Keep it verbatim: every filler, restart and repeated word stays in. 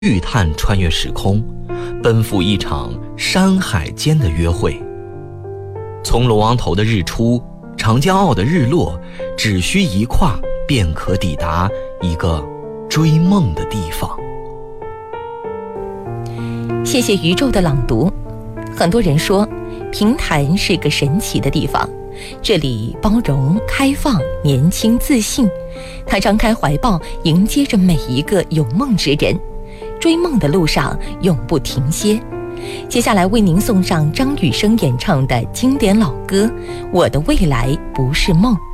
玉探穿越时空，奔赴一场山海间的约会。从龙王头的日出，长江澳的日落，只需一跨便可抵达一个追梦的地方。 谢谢宇宙的朗读。很多人说平潭是个神奇的地方，这里包容、开放、年轻、自信，它张开怀抱迎接着每一个有梦之人，追梦的路上永不停歇。接下来为您送上张雨生演唱的经典老歌《我的未来不是梦》。